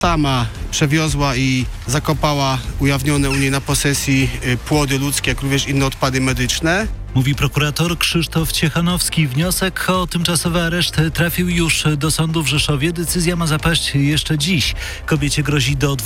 Sama przewiozła i zakopała ujawnione u niej na posesji płody ludzkie, jak również inne odpady medyczne. Mówi prokurator Krzysztof Ciechanowski. Wniosek o tymczasowy areszt trafił już do sądu w Rzeszowie. Decyzja ma zapaść jeszcze dziś. Kobiecie grozi do